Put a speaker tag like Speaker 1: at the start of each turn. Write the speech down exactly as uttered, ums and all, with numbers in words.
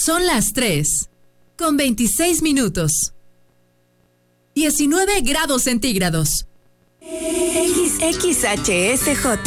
Speaker 1: Son las tres, con veintiséis minutos. diecinueve grados centígrados.
Speaker 2: X X H S J